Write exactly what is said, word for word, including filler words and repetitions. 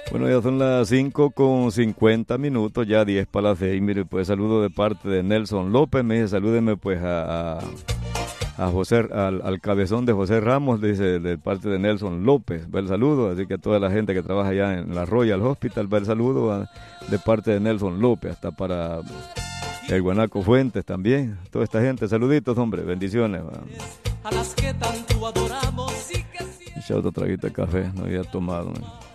Bueno, ya son las cinco con cincuenta minutos, ya diez para las seis. Mire, pues saludo de parte de Nelson López. Me dice, salúdeme pues a, a, a José, al, al cabezón de José Ramos, dice, de parte de Nelson López. Va el saludo, así que a toda la gente que trabaja allá en la Royal Hospital, va el saludo a, de parte de Nelson López, hasta para el Guanaco Fuentes también. Toda esta gente, saluditos, hombre, bendiciones. Va. A las que tanto adoramos y que... Echa otro traguito de café, no había tomado. ¿no?